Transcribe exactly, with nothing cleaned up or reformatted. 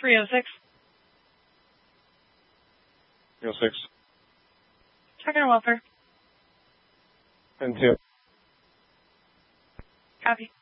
three oh six. three oh six. Checking on welfare. ten two. Copy.